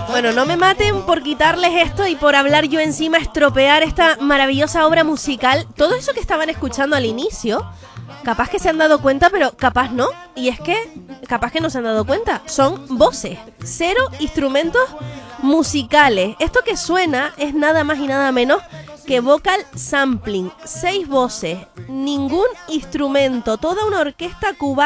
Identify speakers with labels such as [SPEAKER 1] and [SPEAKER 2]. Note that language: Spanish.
[SPEAKER 1] Bueno, no me maten por quitarles esto y por hablar yo encima, estropear esta maravillosa obra musical. Todo eso que estaban escuchando al inicio, capaz que se han dado cuenta, pero capaz no. Y es que, capaz que no se han dado cuenta, son voces, 0 instrumentos musicales. Esto que suena es nada más y nada menos que vocal sampling, 6 voces, ningún instrumento, toda una orquesta cubana